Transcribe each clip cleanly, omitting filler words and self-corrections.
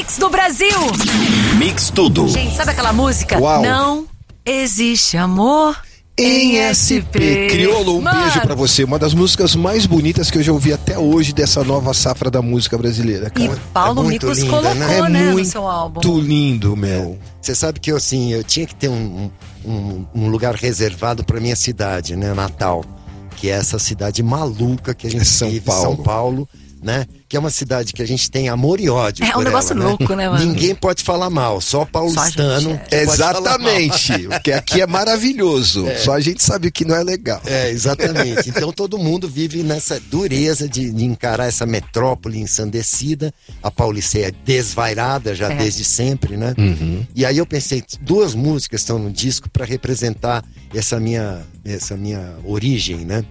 Mix do Brasil. Mix tudo. Gente, sabe aquela música? Uau. Não existe amor em SP. Criolo, Mano, beijo pra você. Uma das músicas mais bonitas que eu já ouvi até hoje dessa nova safra da música brasileira, E cara. Paulo É muito Micos linda, colocou, né? É né, no muito seu álbum. lindo, meu. Você sabe que eu tinha que ter um lugar reservado para minha cidade, né, Natal, que é essa cidade maluca que a gente São vive, Paulo. São Paulo, né? Que é uma cidade que a gente tem amor e ódio. É um por negócio ela, louco, né, mano? Ninguém pode falar mal, só paulistano. Só a gente, que pode falar mal. Exatamente, porque aqui é maravilhoso. Só a gente sabe o que não é legal. É, exatamente. Então todo mundo vive nessa dureza de encarar essa metrópole ensandecida. A Paulista é desvairada já desde sempre, né? E aí eu pensei, duas músicas estão no disco para representar essa minha origem, né?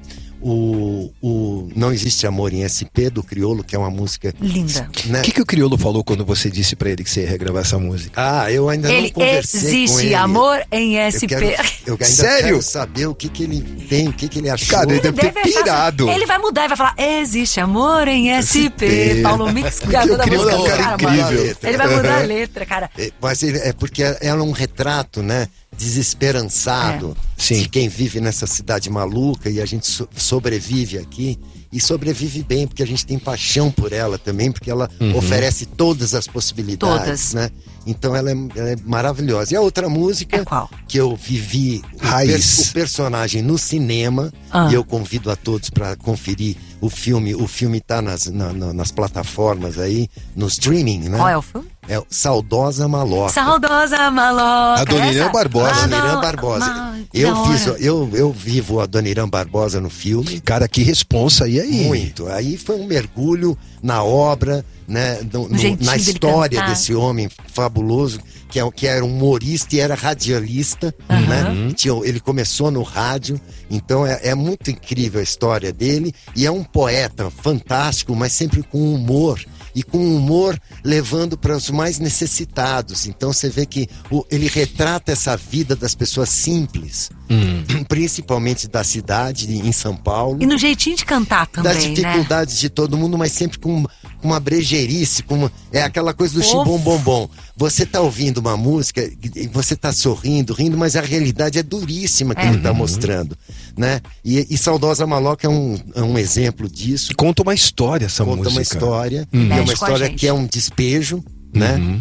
O Não Existe Amor em SP, do Criolo, que é uma música... Linda. Né? O que o Criolo falou quando você disse pra ele que você ia regravar essa música? Ah, eu ainda não Ele conversei com existe ele. amor em SP. Eu ainda Sério? quero saber o que ele tem, o que ele achou. Cara, ele deve ter achar pirado. assim. Ele vai mudar e vai falar: existe amor em SP. Paulo Mix gravou da Criolo é um música. cara Cara, mano. incrível. Ele vai mudar a letra, cara. Mas é porque é um retrato, né? Desesperançado Sim. de quem vive nessa cidade maluca, e a gente sobrevive aqui. E sobrevive bem, porque a gente tem paixão por ela também, porque ela oferece todas as possibilidades, Todas. né? Então ela é maravilhosa. E a outra música É qual? que eu vivi Raiz. o personagem no cinema, e eu convido a todos para conferir o filme. O filme tá nas plataformas aí, no streaming, né? Qual é o filme? É o Saudosa Maloca. Saudosa Maloca. Adoniran essa? Barbosa. Adoniran Barbosa. Que da hora. Eu vivo a Adoniran Barbosa no filme. Cara, que responsa, e aí? Muito. Aí foi um mergulho na obra, né? jeitinho Na dele história cantar. desse homem fabuloso, que era humorista e era radialista, né? Ele começou no rádio, então é muito incrível a história dele, e é um poeta fantástico, mas sempre com humor. E com humor levando para os mais necessitados. Então você vê que ele retrata essa vida das pessoas simples, principalmente da cidade, em São Paulo. E no jeitinho de cantar também, Das dificuldades de todo mundo, mas sempre com uma brejeirice, é aquela coisa do Fofo. chibom bom. Você tá ouvindo uma música e você tá sorrindo, rindo, mas a realidade é duríssima que ele tá mostrando, né? E Saudosa Maloca é um exemplo disso. Conta uma história essa Conta música. uma história, é Mexe uma com a história gente. que é um despejo, né?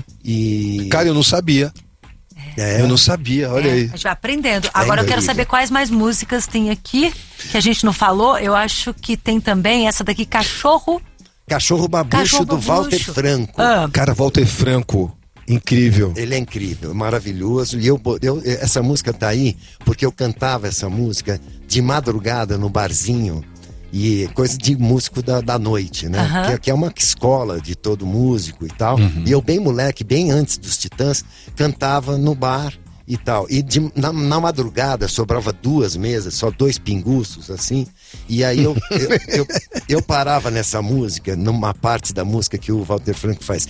E Cara, eu não sabia. Eu não sabia, olha aí. A gente vai aprendendo. Agora eu quero incrível. saber quais mais músicas tem aqui que a gente não falou. Eu acho que tem também essa daqui, Cachorro Babucho, Cachorro do Walter Babucho. Franco. Cara, Walter Franco, incrível. Ele é incrível, maravilhoso. E essa música tá aí porque eu cantava essa música de madrugada no barzinho. E coisa de músico da noite, né? Que é uma escola de todo músico e tal. E eu, bem moleque, bem antes dos Titãs, cantava no bar e tal. E na madrugada sobrava 2 mesas, só 2 pinguços, assim. E aí eu parava nessa música, numa parte da música que o Walter Franco faz.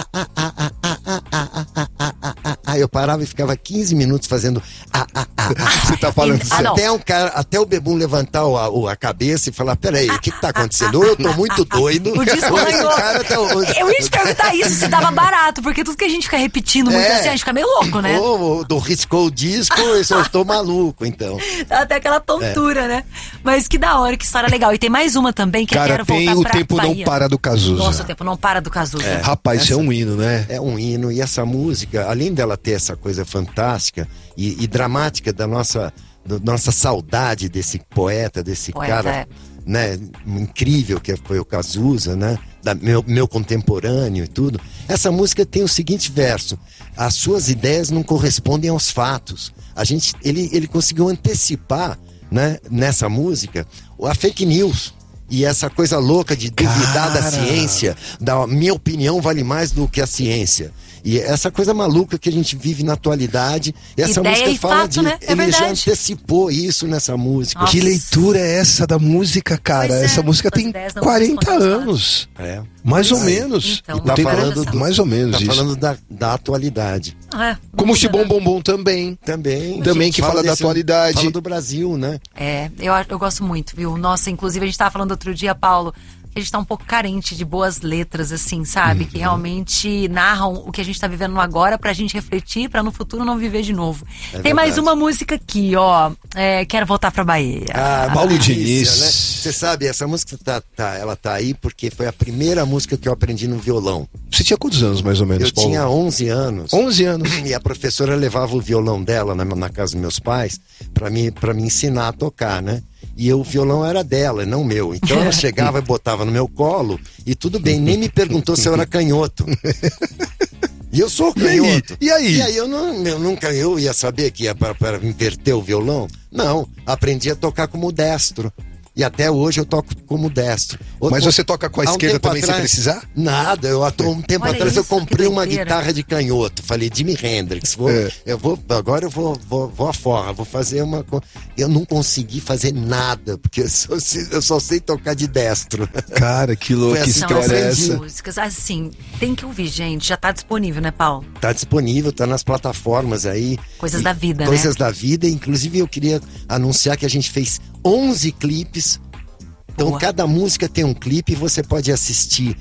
Eu parava e ficava 15 minutos fazendo. Você tá falando sério? Até o Bebum levantar a cabeça e falar: peraí, o que tá acontecendo? Ou eu tô muito doido. O disco ou esse ganhou. cara tá- Eu ia te perguntar isso, se dava barato, porque tudo que a gente fica repetindo muito assim, a gente fica meio louco, né? Ou riscou o disco, eu só estou maluco, então. Dá até aquela tontura, né? Mas que da hora, que história legal. E tem mais uma também que eu Cara, quero tem voltar O pra Tempo Não Bahia. Para do Cazuza. Nossa, o tempo não para do Cazuza. Rapaz, isso é um hino, né? É um hino, e essa música, além dela ter essa coisa fantástica e dramática da nossa saudade desse poeta, desse cara, né, incrível que foi o Cazuza, né, meu contemporâneo e tudo. Essa música tem o seguinte verso: as suas ideias não correspondem aos fatos. Ele conseguiu antecipar, né, nessa música a fake news. E essa coisa louca de duvidar da ciência, da minha opinião vale mais do que a ciência. E essa coisa maluca que a gente vive na atualidade, essa Ideia música e fala fato, né? É ele já verdade. antecipou isso nessa música. Nossa. Que leitura é essa da música, cara? Pois é, Essa música as tem ideias não 40 correspondem aos anos. É. Mais ou Pois é. menos. Então, E uma tem falando mais ou menos Tá isso. falando da atualidade. Como o Chibom Bombom também. Também que fala da atualidade. Fala do Brasil, né? Eu gosto muito, viu? Nossa, inclusive a gente tava falando outro dia, Paulo, que a gente tá um pouco carente de boas letras, assim, sabe? Que realmente narram o que a gente tá vivendo no agora pra gente refletir, pra no futuro não viver de novo. Tem mais uma música aqui, ó. Quero voltar pra Bahia. Paulo Diniz. Né? Você sabe, essa música ela tá aí porque foi a primeira música que eu aprendi no violão. Você tinha quantos anos, mais ou menos, Eu Paulo? tinha 11 anos. 11 anos. E a professora levava o violão dela na casa dos meus pais pra me ensinar a tocar, né? E o violão era dela, não meu. Então ela chegava e botava no meu colo e tudo bem, nem me perguntou se eu era canhoto. E eu sou canhoto. E aí? E aí eu nunca ia saber que ia para inverter o violão? Não, aprendi a tocar como destro. E até hoje eu toco como destro. Mas você toca com a esquerda também sem precisar? Nada, um tempo Olha atrás isso, eu comprei uma doideira. guitarra de canhoto. Falei, Jimi Hendrix, agora eu vou a forra, vou fazer uma... Eu não consegui fazer nada, porque eu só sei tocar de destro. Cara, que louco, que Assim, história é Essas essa? músicas, assim, tem que ouvir, gente. Já tá disponível, né, Paulo? Tá disponível, tá nas plataformas aí. Coisas da vida, né? Coisas da vida, inclusive eu queria anunciar que a gente fez 11 clipes. Então Boa. cada música tem um clipe e você pode assistir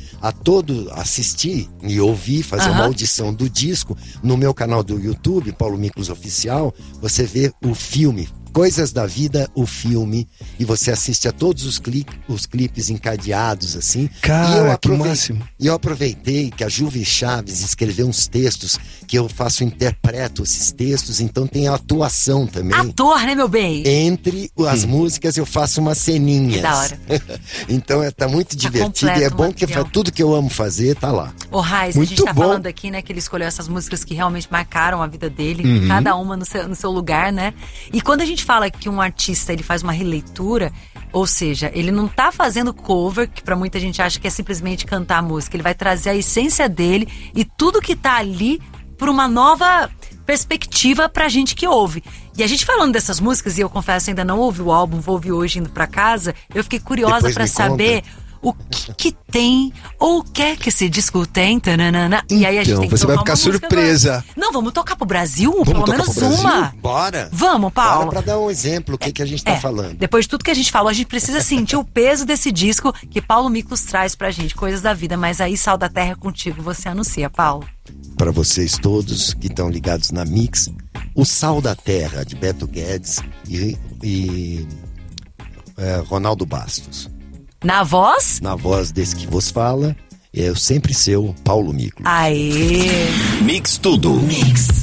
e ouvir, fazer uma audição do disco no meu canal do YouTube, Paulo Miklos Oficial. Você vê o filme Coisas da Vida, o filme, e você assiste a todos os clipes encadeados, assim. Cara, que máximo. E eu aproveitei que a Juve Chaves escreveu uns textos que eu interpreto esses textos, então tem a atuação também. Ator, né, meu bem? Entre as músicas eu faço umas ceninhas. Que da hora. Então tá muito divertido e é completo bom o que material. tudo que eu amo fazer tá lá. Ô, Raiz, a Muito gente tá bom. falando aqui, né, que ele escolheu essas músicas que realmente marcaram a vida dele, cada uma no seu lugar, né? E quando a gente fala que um artista, ele faz uma releitura, ou seja, ele não tá fazendo cover, que pra muita gente acha que é simplesmente cantar a música, ele vai trazer a essência dele e tudo que tá ali por uma nova perspectiva pra gente que ouve. E a gente falando dessas músicas, e eu confesso, ainda não ouvi o álbum, vou ouvir hoje indo pra casa, eu fiquei curiosa Depois pra me saber o que tem, ou o que é que esse disco tem, tananana. E aí a gente Então, tem que você vai tocar ficar uma música surpresa. agora. Não, vamos tocar pro Brasil? Pelo tocar menos pro Brasil? uma. Bora! Vamos, Paulo. Bora pra dar um exemplo, o que a gente tá falando. Depois de tudo que a gente falou, a gente precisa sentir o peso desse disco que Paulo Miklos traz pra gente, Coisas da Vida. Mas aí, Sal da Terra é contigo, você anuncia, Paulo. Para vocês todos que estão ligados na Mix, o Sal da Terra, de Beto Guedes e Ronaldo Bastos. Na voz? Na voz desse que vos fala, eu sempre seu Paulo Miklos. Aê! Mix Tudo. Mix.